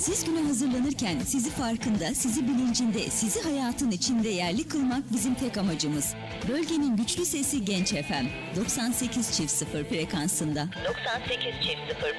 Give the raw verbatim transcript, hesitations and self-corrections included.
Siz güne hazırlanırken sizi farkında, sizi bilincinde, sizi hayatın içinde yerli kılmak bizim tek amacımız. Bölgenin güçlü sesi Genç F M. doksan sekiz çift sıfır frekansında. doksan sekiz çift sıfır